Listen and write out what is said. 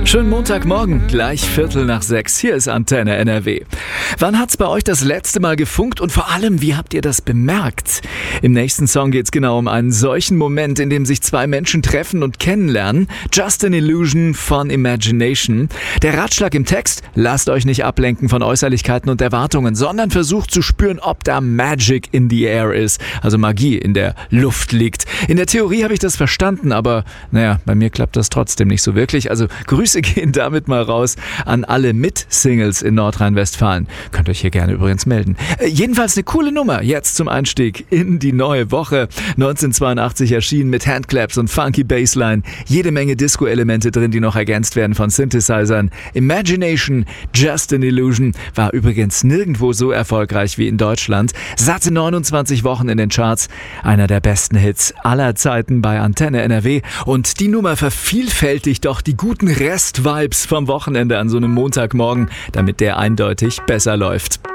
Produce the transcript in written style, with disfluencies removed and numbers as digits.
Schönen Montagmorgen, gleich 5:45. Hier ist Antenne NRW. Wann hat's bei euch das letzte Mal gefunkt und vor allem, wie habt ihr das bemerkt? Im nächsten Song geht's genau um einen solchen Moment, in dem sich zwei Menschen treffen und kennenlernen. Just an Illusion von Imagination. Der Ratschlag im Text: Lasst euch nicht ablenken von Äußerlichkeiten und Erwartungen, sondern versucht zu spüren, ob da Magic in the air ist, also Magie in der Luft liegt. In der Theorie habe ich das verstanden, aber bei mir klappt das trotzdem nicht so wirklich. Also Grüße gehen damit mal raus an alle Mit-Singles in Nordrhein-Westfalen. Könnt euch hier gerne übrigens melden. Jedenfalls eine coole Nummer jetzt zum Einstieg in die neue Woche. 1982 erschienen mit Handclaps und funky Bassline. Jede Menge Disco-Elemente drin, die noch ergänzt werden von Synthesizern. Imagination, Just an Illusion war übrigens nirgendwo so erfolgreich wie in Deutschland. Satte 29 Wochen in den Charts. Einer der besten Hits aller Zeiten bei Antenne NRW. Und die Nummer vervielfältigt doch die guten Rest-Vibes vom Wochenende an so einem Montagmorgen, damit der eindeutig besser läuft.